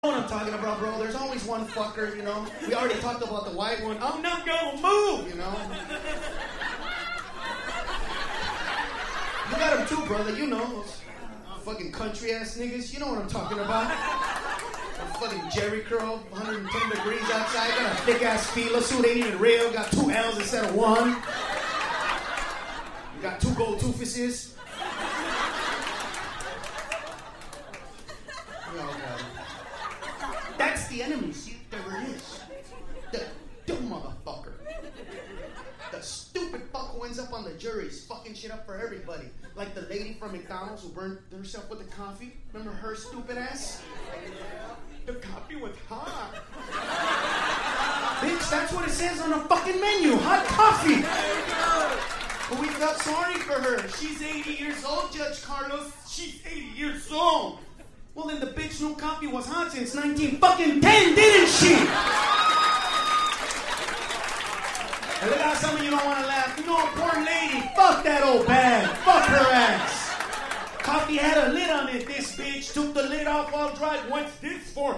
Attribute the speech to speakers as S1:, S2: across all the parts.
S1: What I'm talking about, bro. There's always one fucker, you know. We already talked about the white one. I'm not gonna move, you know. You got them too, brother. You know, those fucking country ass niggas. You know what I'm talking about. A fucking Jerry curl, 110 degrees outside. Got a thick ass Fila suit, ain't even real. Got 2 L's instead of 1. You got 2 gold toofuses. That's the enemy. See, there it is. The dumb motherfucker. The stupid fuck who ends up on the juries, fucking shit up for everybody. Like the lady from McDonald's who burned herself with the coffee. Remember her stupid ass? The coffee was hot. Bitch, that's what it says on the fucking menu. Hot coffee. But we felt sorry for her. She's 80 years old, Judge Carlos. She's 80 years old. Well, then the bitch knew coffee was hot since 1910, didn't she? And look how some of you don't want to laugh. You know, a poor lady. Fuck that old bag. Fuck her ass. Coffee had a lid on it. This bitch took the lid off while dry. What's this for?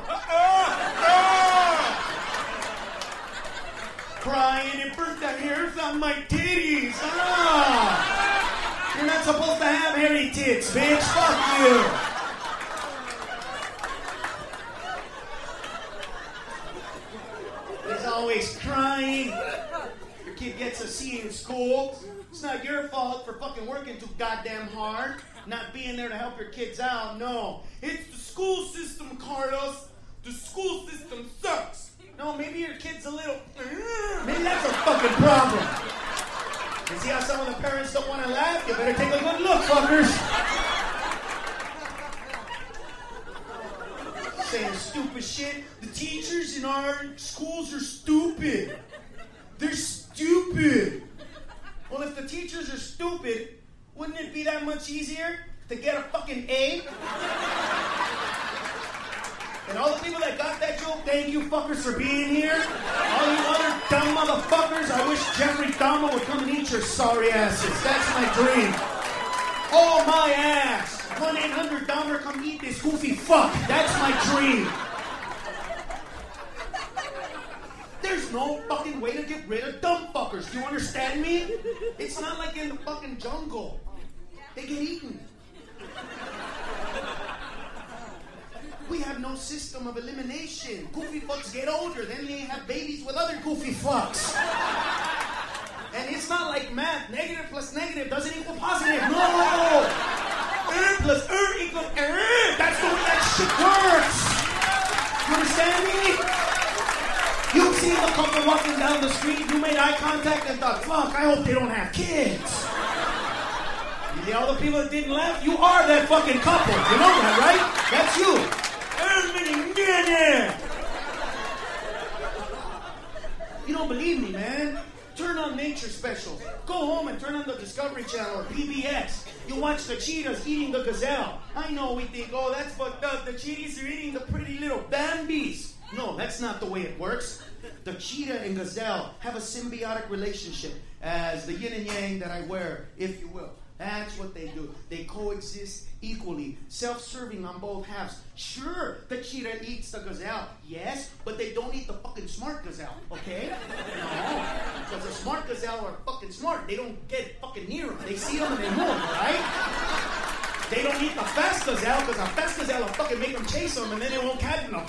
S1: Crying and burnt the hairs on my titties. You're not supposed to have hairy tits, bitch. Fuck you. Always crying. Your kid gets a C in school. It's not your fault for fucking working too goddamn hard, not being there to help your kids out. No, it's the school system, Carlos. The school system sucks. No, maybe your kid's a little. Maybe that's a fucking problem. You see how some of the parents don't want to laugh? You better take a good look, fuckers. Saying stupid shit. The teachers in our schools are stupid. They're stupid. Well, if the teachers are stupid, wouldn't it be that much easier to get a fucking A? And all the people that got that joke, thank you fuckers for being here. All you other dumb motherfuckers, I wish Jeffrey Dahmer would come and eat your sorry asses. That's my dream. Oh, my ass. 1-800-Dahmer, come eat this goofy fuck. That's my dream. There's no fucking way to get rid of dumb fuckers. Do you understand me? It's not like in the fucking jungle. They get eaten. We have no system of elimination. Goofy fucks get older, then they have babies with other goofy fucks. And it's not like math. Negative plus negative doesn't equal positive. No! Plus equals That's the way that shit works. You understand me? You've seen the couple walking down the street, you made eye contact and thought, fuck, I hope they don't have kids. You see all the people that didn't laugh? You are that fucking couple. You know that, right? That's you. You don't believe me, man? Turn on nature specials. Go home and turn on the Discovery Channel or PBS. You watch the cheetahs eating the gazelle. I know we think, oh, that's fucked up. The cheetahs are eating the pretty little Bambis. No, that's not the way it works. The cheetah and gazelle have a symbiotic relationship as the yin and yang that I wear, if you will. That's what they do. They coexist equally, self-serving on both halves. Sure, the cheetah eats the gazelle, yes, but they don't eat the fucking smart gazelle, okay? No, because the smart gazelle are fucking smart. They don't get fucking near them. They see them and they move, right? They don't eat the fast gazelle because the fast gazelle will fucking make them chase them and then they won't catch them.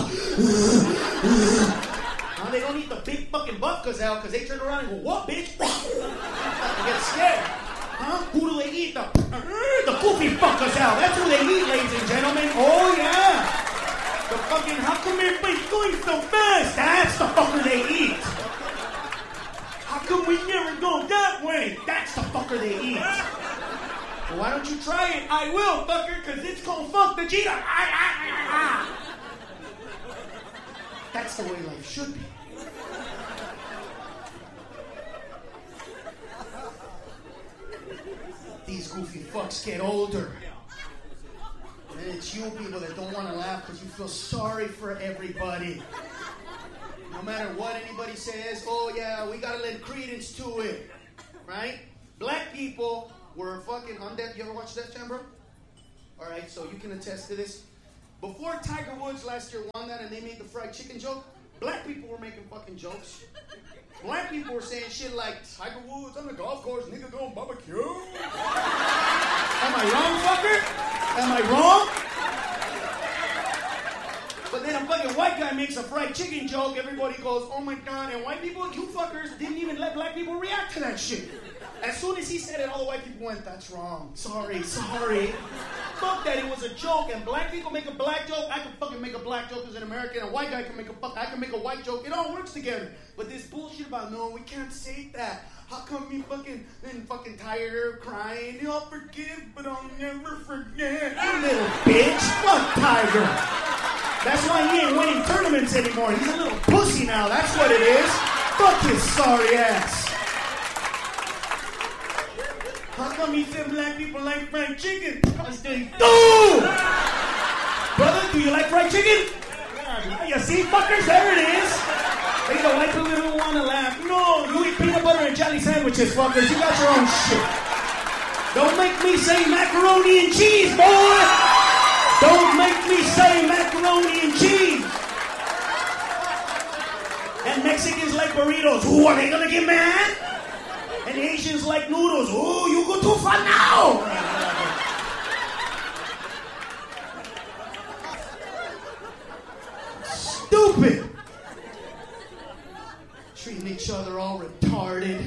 S1: No, they don't eat the big fucking buff gazelle because they turn around and go, what, bitch? They get scared. Huh? Who do they eat? The goofy fuck gazelle. That's who they eat, ladies and gentlemen. Oh, yeah. The fucking, how come everybody's going so fast? That's the fucker they eat. How come we never go that way? That's the fucker they eat. Well, why don't you try it? I will, fucker, because it's called fuck the cheetah. That's the way life should be. These goofy fucks get older. And it's you people that don't want to laugh because you feel sorry for everybody. No matter what anybody says, oh yeah, we gotta lend credence to it. Right? Black people were fucking on Death. You ever watch Death Jam, bro? Alright, so you can attest to this. Before Tiger Woods last year won that and they made the fried chicken joke, black people were making fucking jokes. Black people were saying shit like, Tiger Woods on the golf course, nigga going barbecue. Am I wrong, fucker? Am I wrong? But then a fucking white guy makes a fried chicken joke, everybody goes, oh my god, and white people, you fuckers, didn't even let black people react to that shit. As soon as he said it, all the white people went, that's wrong. Sorry. Fuck that, it was a joke, and black people make a black joke, I can fucking make a black joke as an American, and a white guy can make I can make a white joke, it all works together. But this bullshit about, no, we can't say that. How come you fucking tired of crying? You'll forgive, but I'll never forget. You little bitch, fuck Tiger. That's why he ain't winning tournaments anymore. He's a little pussy now, that's what it is. Fuck his sorry ass. How come he said black people like fried chicken? Because they do! Brother, do you like fried chicken? Yeah, you see, fuckers, there it is. Hey, the white people don't want to laugh. No, you eat peanut butter and jelly sandwiches, fuckers. You got your own shit. Don't make me say macaroni and cheese, boy! Don't make me say macaroni and cheese! And Mexicans like burritos. Ooh, are they gonna get mad? And Asians like noodles. Ooh, you go too far now! Stupid! Treating each other all retarded.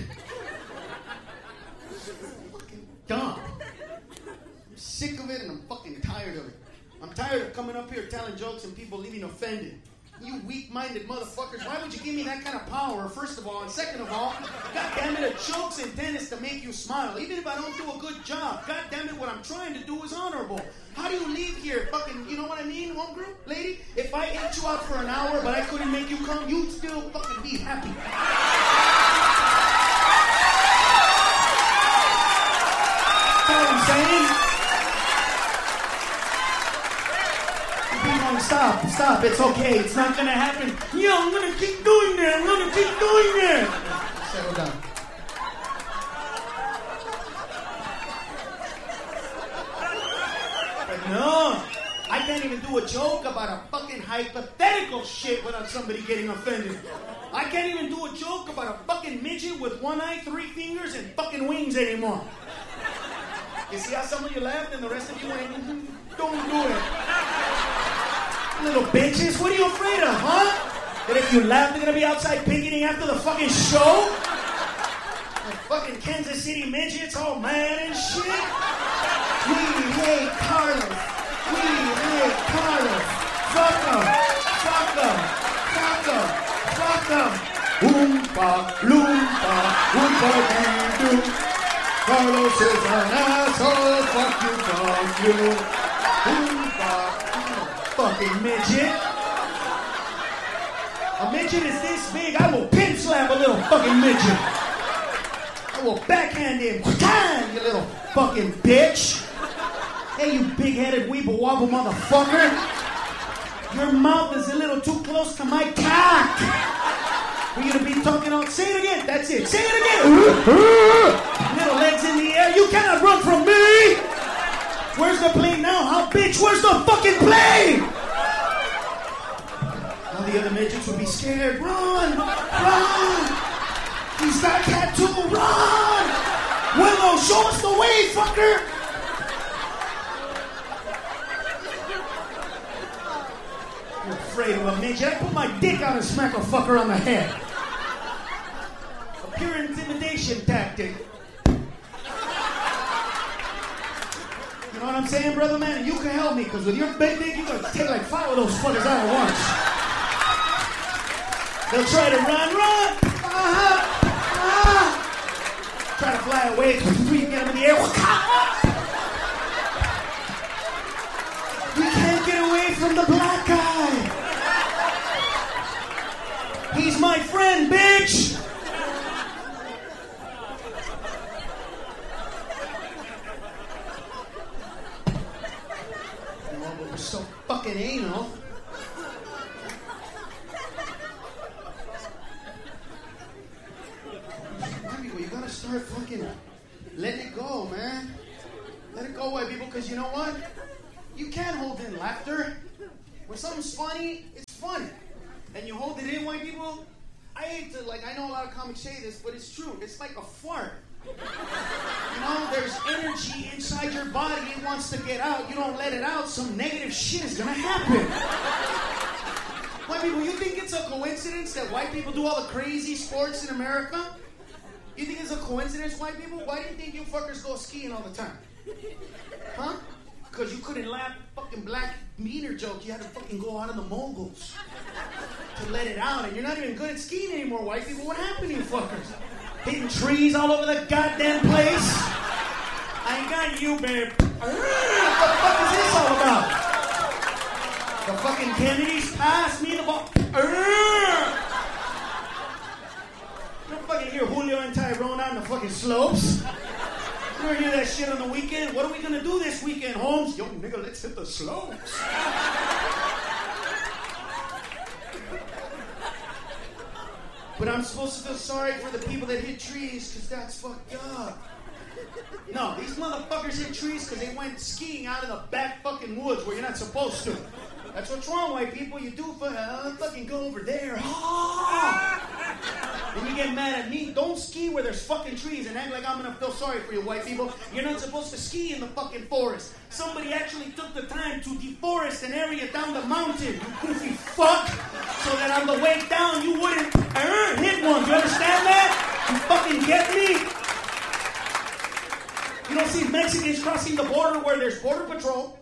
S1: Fucking dumb. I'm sick of it and I'm fucking tired of it. I'm tired of coming up here telling jokes and people leaving offended. You weak-minded motherfuckers, why would you give me that kind of power, first of all? And second of all, God damn it, a joke's intent is to make you smile. Even if I don't do a good job, God damn it, what I'm trying to do is honorable. How do you leave here fucking, you know what I mean, home group, lady? If I ate you out for an hour, but I couldn't make you come, you'd still fucking be happy. You know what I'm saying? Stop, it's okay, it's not gonna happen. Yeah, I'm gonna keep doing that, Settle down. But no, I can't even do a joke about a fucking hypothetical shit without somebody getting offended. I can't even do a joke about a fucking midget with one eye, 3 fingers, and fucking wings anymore. You see how some of you laughed and the rest of you went, don't do it. Little bitches, what are you afraid of, huh? That if you laugh, they're gonna be outside picketing after the fucking show? The fucking Kansas City midgets all mad and shit? We hate Carlos. Fuck them. Oompa, loompa, doo. Carlos is an asshole. Fuck you. Oompa. Fucking midget. A midget is this big, I will pin slap a little fucking midget. I will backhand him. You little fucking bitch. Hey, you big-headed weeble wobble motherfucker. Your mouth is a little too close to my cock. For you to be talking on. Say it again. That's it. Say it again. Little legs in the air. You cannot run from me. Where's the plane now, huh, bitch? Where's the fucking plane? All the other midgets would be scared. Run! He's got tattoo. Run! Willow, show us the way, fucker! You're afraid of a midget? I put my dick out and smack a fucker on the head. A pure intimidation tactic. You know what I'm saying, brother man? And you can help me, because with your big dick, you're going to take like 5 of those fuckers out at once. They'll try to run. Try to fly away, because you get them in the air. We can't get away from the black guy. He's my friend, bitch. So fucking anal. You gotta start fucking letting it go, man. Let it go, white people, because you know what? You can't hold in laughter. When something's funny, it's funny. And you hold it in, white people. I hate to, I know a lot of comics say this, but it's true. It's like a fart. You know, there's energy inside your body. It wants to get out. You don't let it out, some negative shit is going to happen. White people, you think it's a coincidence that white people do all the crazy sports in America? You think it's a coincidence, white people? Why do you think you fuckers go skiing all the time? Huh? Because you couldn't laugh fucking black meter joke. You had to fucking go out of the moguls to let it out. And you're not even good at skiing anymore, white people. What happened to you fuckers? Hitting trees all over the goddamn place? I ain't got you, babe. What the fuck is this all about? The fucking Kennedys passed me the ball. You don't fucking hear Julio and Tyrone out in the fucking slopes. You don't hear that shit on the weekend. What are we gonna do this weekend, Holmes? Yo, nigga, let's hit the slopes. But I'm supposed to feel sorry for the people that hit trees because that's fucked up. No, these motherfuckers hit trees because they went skiing out in the back fucking woods where you're not supposed to. That's what's wrong, white people. You do fucking go over there. And you get mad at me. Don't ski where there's fucking trees and act like I'm gonna feel sorry for you, white people. You're not supposed to ski in the fucking forest. Somebody actually took the time to deforest an area down the mountain, you goofy fuck, so that on the way down you wouldn't hit one. Do you understand that? You fucking get me? You don't see Mexicans crossing the border where there's border patrol.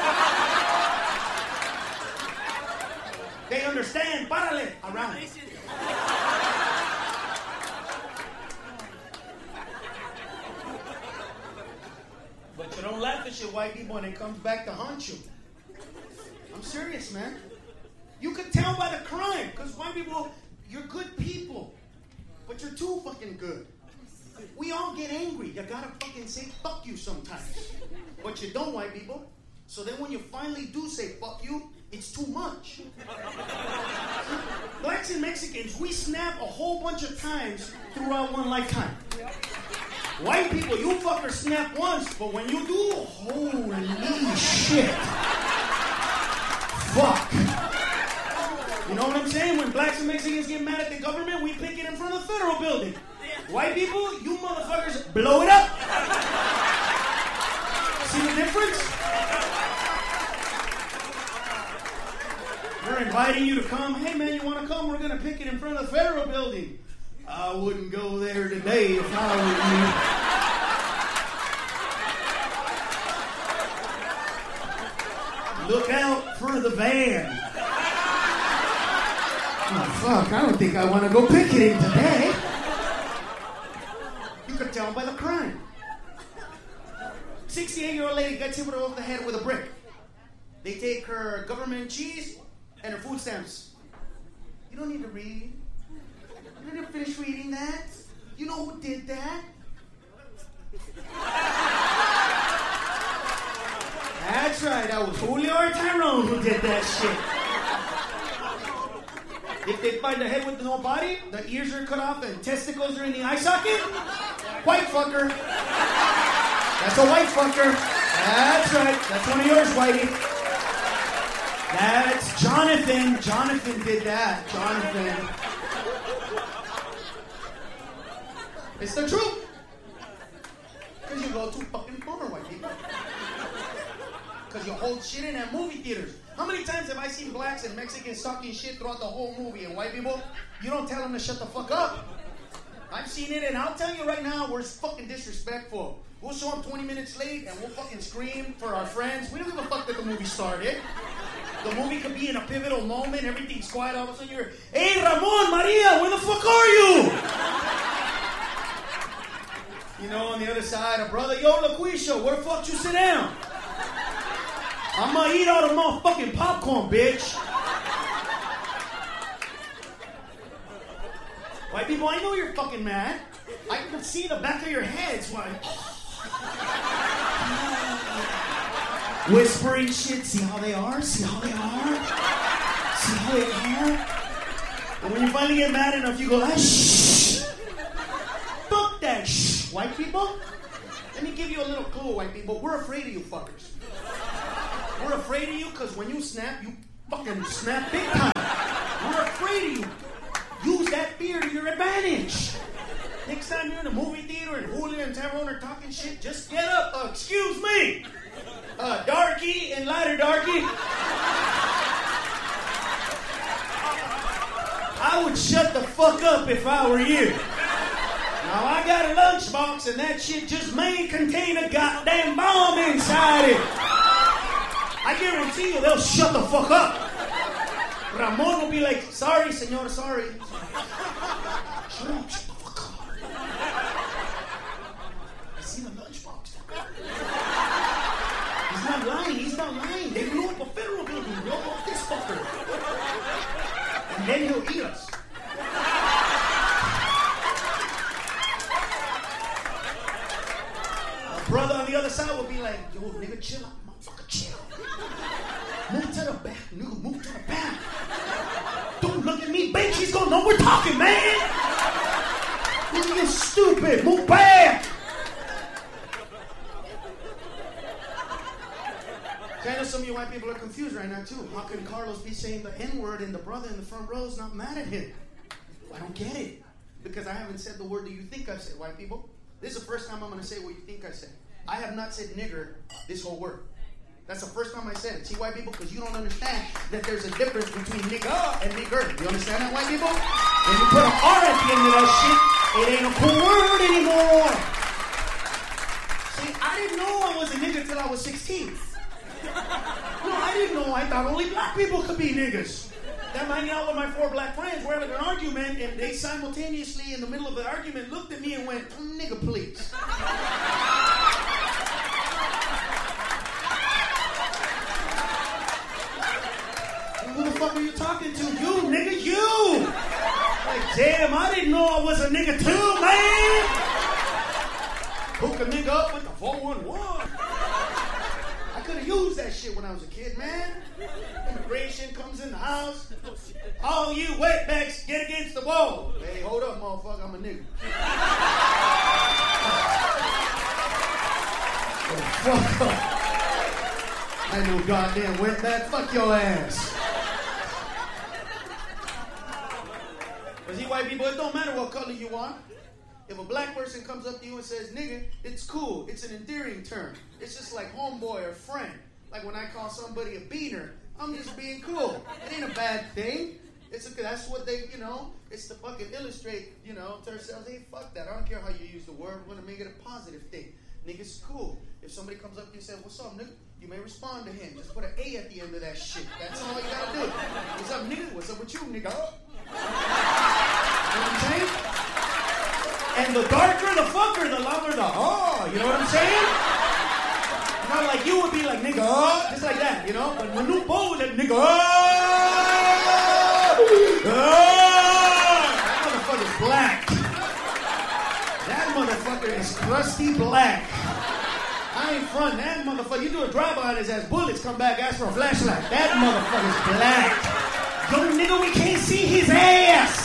S1: They understand. Párale. Around. But you don't laugh at shit, white people, when it comes back to haunt you. I'm serious, man. You could tell by the crime, because white people, you're good people, but you're too fucking good. We all get angry. You gotta fucking say fuck you sometimes. But you don't, white people. So then when you finally do say fuck you, it's too much. Blacks and Mexicans, we snap a whole bunch of times throughout one lifetime. White people, you fuckers snap once, but when you do, holy shit. Fuck. You know what I'm saying? When blacks and Mexicans get mad at the government, we pick it in front of the federal building. White people, you motherfuckers blow it up. See the difference? We're inviting you to come. Hey man, you want to come? We're going to pick it in front of the federal building. I wouldn't go there today if I were you. Look out for the van. Oh fuck, I don't think I want to go picketing today. You could tell by the crime. 68-year-old lady gets hit over the head with a brick. They take her government cheese and her food stamps. You don't need to read. You don't need to finish reading that. You know who did that? That's right, that was Julio or Tyrone who did that shit. If they find a head with no body, the ears are cut off and testicles are in the eye socket, white fucker. That's a white fucker. That's right. That's one of yours, Whitey. That's Jonathan. Jonathan did that. Jonathan. It's the truth. Because you go too fucking far, white people. Because you hold shit in at movie theaters. How many times have I seen blacks and Mexicans talking shit throughout the whole movie, and white people, you don't tell them to shut the fuck up. I've seen it, and I'll tell you right now, we're fucking disrespectful. We'll show up 20 minutes late, and we'll fucking scream for our friends. We don't give a fuck that the movie started. The movie could be in a pivotal moment, everything's quiet, all of a sudden you're, hey, Ramon, Maria, where the fuck are you? You know, on the other side, a brother, yo, Laquisha, where the fuck you sit down? I'm gonna eat all the motherfucking popcorn, bitch. White people, I know you're fucking mad. I can see the back of your heads. Whispering shit. See how they are? See how they are? See how they are? And when you finally get mad enough, you go, ah, shh. Fuck that shh. White people? Let me give you a little clue, white people. We're afraid of you fuckers. We're afraid of you because when you snap, you Fucking snap big time. We're afraid of you. Use that fear to your advantage. Next time you're in a movie theater and Julia and Tyrone are talking shit, just get up. Excuse me. Darky and lighter darky. I would shut the fuck up if I were you. Now I got a lunchbox and that shit just may contain a goddamn bomb inside it. I guarantee you they'll shut the fuck up. Ramon will be like, sorry, senor, sorry. Shut up, shut the fuck up. I see the lunchbox. He's not lying. They blew up a federal building. Blow up this fucker. And then he'll eat us. A brother on the other side will be like, yo, nigga, chill out, motherfucker, chill. Move to the back, nigga, move to the back. Don't look at me, bitch, he's gonna know we're talking, man. Nigga, you stupid, move back. I know some of you white people are confused right now, too. How can Carlos be saying the N-word and the brother in the front row is not mad at him? I don't get it. Because I haven't said the word that you think I've said, white people. This is the first time I'm going to say what you think I said. I have not said nigger this whole word. That's the first time I said it. See, white people? Because you don't understand that there's a difference between nigga and nigger. You understand that, white people? When you put an R at the end of that shit, it ain't a cool word anymore. See, I didn't know I was a nigger till I was 16. No, I didn't know. I thought only black people could be niggas. I'm hanging out with my 4 black friends. We're having an argument, and they simultaneously, in the middle of the argument, looked at me and went, nigga, please. Who the fuck are you talking to? You, nigga, you! Like, damn, I didn't know I was a nigga too, man! Hook a nigga up with the 411. I could have used that shit when I was a kid, man. Immigration comes in the house. All you wetbacks, get against the wall. Hey, hold up, motherfucker, I'm a nigga. Oh, fuck up. I know goddamn wetback, fuck your ass. But see, white people, it don't matter what color you are. If a black person comes up to you and says, nigga, it's cool. It's an endearing term. It's just like homeboy or friend. Like when I call somebody a beaner, I'm just being cool. It ain't a bad thing. That's what they, it's to fucking illustrate, to ourselves, hey, fuck that. I don't care how you use the word. We're going to make it a positive thing. Nigga's cool. If somebody comes up to you and says, what's up, nigga? You may respond to him. Just put an A at the end of that shit. That's all you got to do. What's up, nigga? What's up with you, nigga? You know what I'm saying? And the darker the fucker, the louder the you know what I'm saying? Like you would be like, nigga, just like that, But when you bow that nigga, that motherfucker's black. That motherfucker is crusty black. I ain't front that motherfucker. You do a drive-by on his ass, bullets come back, ask for a flashlight. That motherfucker's black. Yo, nigga, we can't see his ass.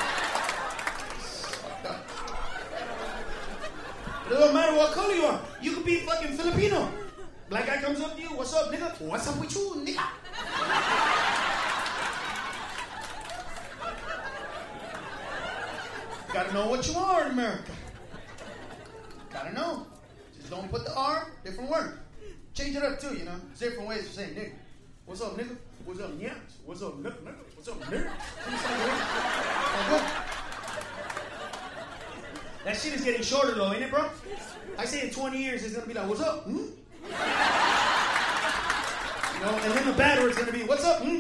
S1: It don't matter what color you are. You could be fucking Filipino. Black guy comes up to you, what's up, nigga? What's up with you, nigga? You gotta know what you are in America. Gotta know. Just don't put the R, different word. Change it up too, There's different ways of saying nigga. What's up, nigga? What's up, yeah? What's up, nigga? What's up, nigga? That shit is getting shorter though, ain't it, bro? I say in 20 years it's gonna be like, what's up? And then the bad word's gonna be, what's up? But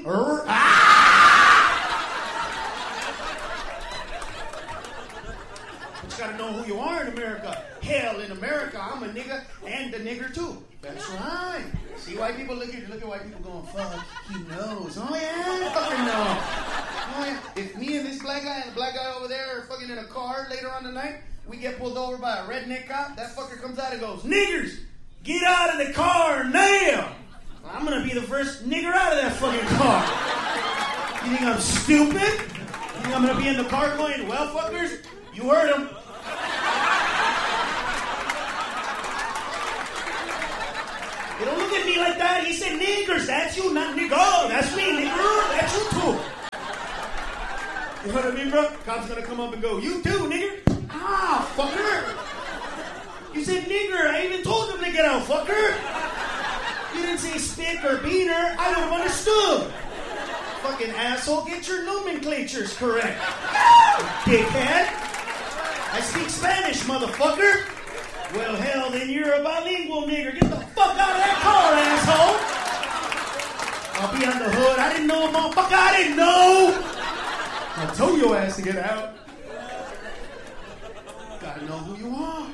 S1: you gotta know who you are in America. Hell, in America, I'm a nigga and a nigger too. That's right. See, white people look at white people going, fuck, he knows. Oh yeah, fucking know. Oh yeah. If me and this black guy and the black guy over there are fucking in a car later on tonight, we get pulled over by a redneck cop, that fucker comes out and goes, niggers, get out of the car now. I'm gonna be the first nigger out of that fucking car. You think I'm stupid? You think I'm gonna be in the car going, well, fuckers, you heard him. You don't look at me like that. He said niggers. That's you, not nigga. Oh, that's me, nigger. That's you too. You know what I mean, bro? Cop's gonna come up and go, you too, nigger. Ah, fucker. You said nigger. I even told him to get out, fucker. You didn't say spick or beaner. I would have understood. Fucking asshole, get your nomenclatures correct. Dickhead. I speak Spanish, motherfucker. Well, hell, then you're a bilingual nigger. Get the fuck out of that car, asshole. I'll be on the hood. I didn't know, motherfucker. I didn't know. I told your ass to get out. Gotta know who you are.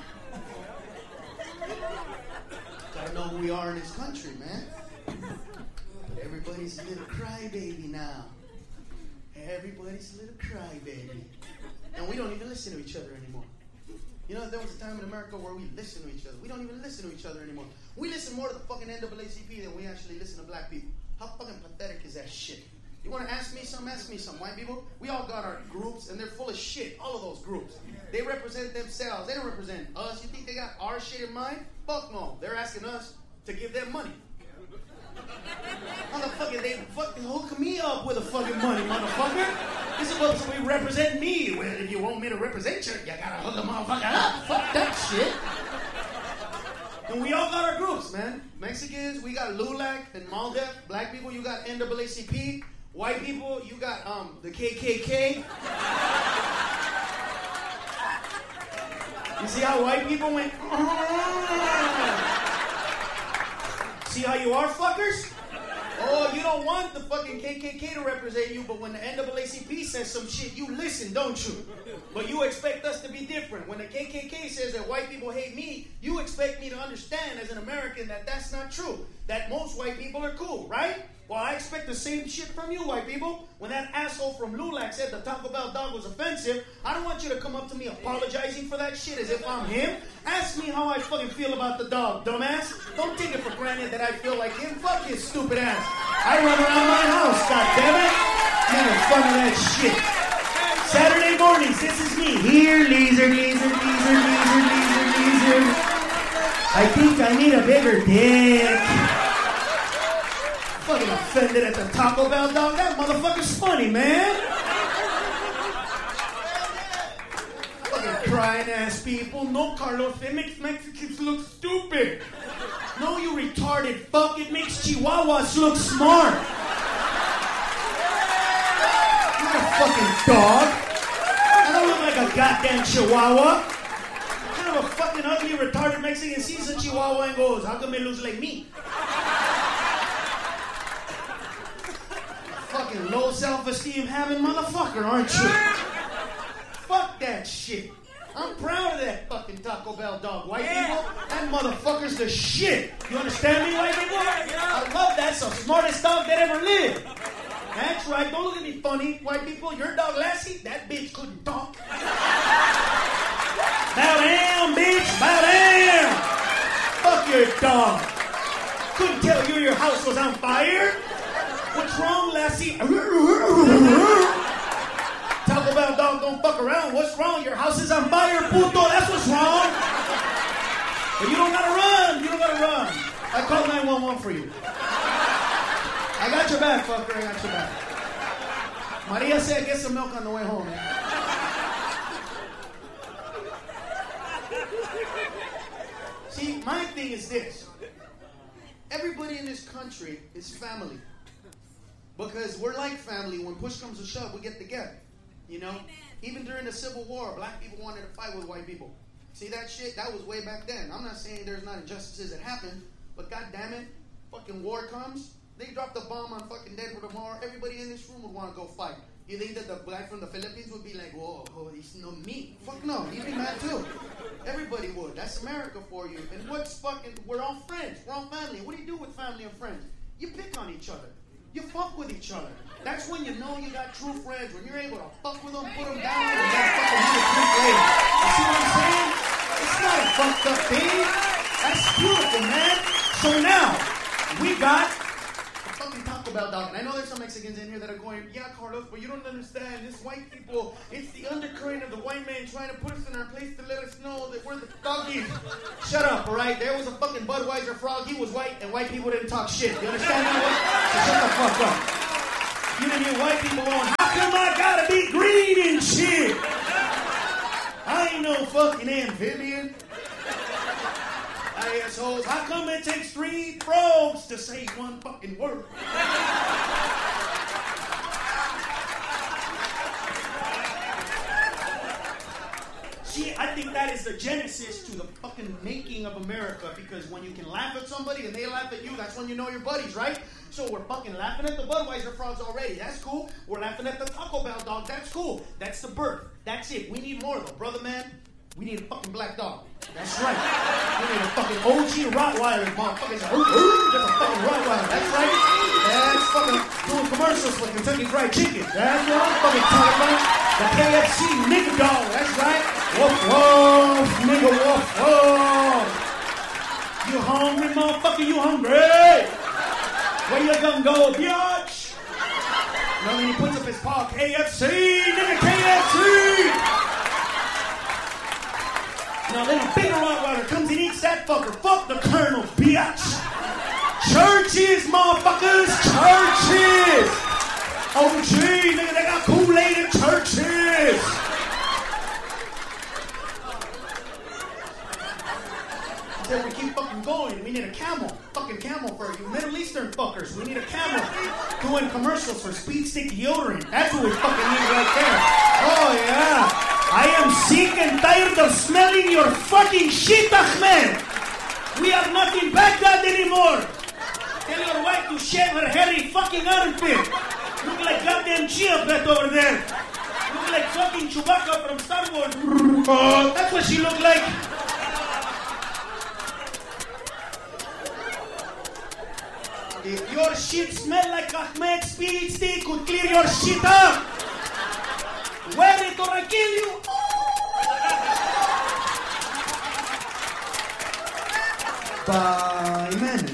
S1: Gotta know who we are in this country, man. Everybody's a little crybaby now. Everybody's a little crybaby. And we don't even listen to each other anymore. You know, there was a time in America where we listened to each other. We don't even listen to each other anymore. We listen more to the fucking NAACP than we actually listen to black people. How fucking pathetic is that shit? You want to ask me something? Ask me something. White people, we all got our groups, and they're full of shit. All of those groups. They represent themselves. They don't represent us. You think they got our shit in mind? Fuck no. They're asking us to give them money. Motherfucker, they fucking hook me up with the fucking money, motherfucker. This is supposed to be represent me. Well, if you want me to represent you, you gotta hook the motherfucker up. Fuck that shit. And we all got our groups, man. Mexicans, we got LULAC and MALDEF. Black people, you got NAACP. White people, you got the KKK. You see how white people went? See how you are, fuckers? Oh, you don't want the fucking KKK to represent you, but when the NAACP says some shit, you listen, don't you? But you expect us to be different. When the KKK says that white people hate me, you expect me to understand as an American that that's not true. That most white people are cool, right? Well, I expect the same shit from you, white people. When that asshole from LULAC said the Taco Bell dog was offensive, I don't want you to come up to me apologizing for that shit as if I'm him. Ask me how I fucking feel about the dog, dumbass. Don't take it for granted that I feel like him. Fuck his stupid ass. I run around my house, goddammit. Making fun of that shit. Saturday mornings, this is me. Here, leezer. I think I need a bigger dick. Fucking offended at the Taco Bell dog. That motherfucker's funny, man. Fucking crying ass people. No, Carlos, it makes Mexicans look stupid. No, you retarded fuck. It makes Chihuahuas look smart. You're a fucking dog. I don't look like a goddamn Chihuahua. What kind of a fucking ugly, retarded Mexican sees a Chihuahua and goes, how come it looks like me? Fucking low self-esteem having motherfucker, aren't you? Fuck that shit. I'm proud of that fucking Taco Bell dog, white people. That motherfucker's the shit. You understand me, white people? I love that. It's the smartest dog that ever lived. That's right. Don't look at me funny, white people. Your dog Lassie, that bitch couldn't talk. Bow down, bitch. Bow down. Fuck your dog. Couldn't tell you your house was on fire. What's wrong, Lassie? Taco Bell dog don't fuck around. What's wrong? Your house is on fire, puto. That's what's wrong. But you don't gotta run. You don't gotta run. I called 911 for you. I got your back, fucker. I got your back. Maria said get some milk on the way home, man. See, my thing is this. Everybody in this country is family. Because we're like family. When push comes to shove, we get together. You know? Even during the Civil War, black people wanted to fight with white people. See that shit? That was way back then. I'm not saying there's not injustices that happen, but god damn it, fucking war comes, they drop the bomb on fucking Denver tomorrow, everybody in this room would want to go fight. You think that the black from the Philippines would be like, whoa, he's no me. Fuck no, he'd be mad too. Everybody would. That's America for you. And what's fucking, we're all friends. We're all family. What do you do with family and friends? You pick on each other. You fuck with each other. That's when you know you got true friends. When you're able to fuck with them, put them down, and then fucking have a drink later. You see what I'm saying? It's not a fucked up thing. That's beautiful, man. So now, we got the fucking Taco Bell dog. And I know there's some Mexicans in here that are going, yeah, Carlos, but you don't understand. This white people, it's the undercurrent of the white man trying to put us in our place to let us know that we're the doggies. Shut up, all right? There was a fucking Budweiser frog. He was white, and white people didn't talk shit. You understand that? So shut the fuck up. You didn't hear white people going, how come I gotta be green and shit? I ain't no fucking amphibian. Assholes, how come it takes 3 frogs to say one fucking word? See, I think that is the genesis to the fucking making of America, because when you can laugh at somebody and they laugh at you, that's when you know your buddies, right? So we're fucking laughing at the Budweiser frogs already. That's cool. We're laughing at the Taco Bell dog. That's cool. That's the birth. That's it. We need more, though. Brother, man, we need a fucking black dog. That's right. We need a fucking OG Rottweiler, motherfuckers. There's a fucking Rottweiler. That's right. That's fucking doing commercials for Kentucky Fried Chicken. That's what I'm fucking talking about. The KFC nigga dog. That's right. Woof, woof, nigga, woof, woof. You hungry, motherfucker? You hungry? Where you gonna go, bitch? No, then he puts up his paw. KFC, nigga, KFC. Now then a bigger Rottweiler comes and eats that fucker. Fuck the Colonel, bitch. Churches, motherfuckers, churches. Oh, gee, nigga, they got Kool-Aid in churches. Then we keep fucking going. We need a camel. Fucking camel for you Middle Eastern fuckers. We need a camel doing commercials for Speed Stick deodorant. That's what we fucking need right there. Oh, yeah. I am sick and tired of smelling your fucking shit, Ahmed. We have nothing Baghdad anymore. Tell your wife to shave her hairy fucking armpit. Look like goddamn Chia Pet over there. Look like fucking Chewbacca from Star Wars. That's what she looked like. If your shit smell like Ahmed, Speed Stick could clear your shit up. Wear it or I kill you. Bye, man.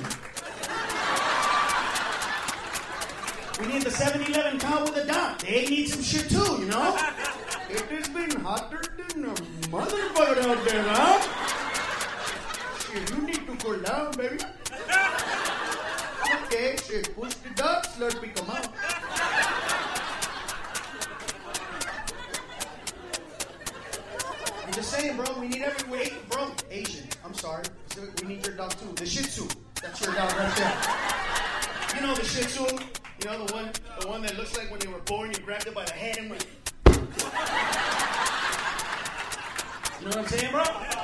S1: We need the 7-Eleven cow with a dot. They need some shit too, you know? It has been hotter than a motherfucker out there, huh? Shit, you need to cool down, baby. Okay, shit, push the dot, Slurpee come out. I'm just saying, bro, we need every way, bro. Asian, I'm sorry. We need your dog too. The Shih Tzu. That's your dog right there. You know the Shih Tzu? You know the one that looks like when they were born, you grabbed it by the head and went. You know what I'm saying, bro?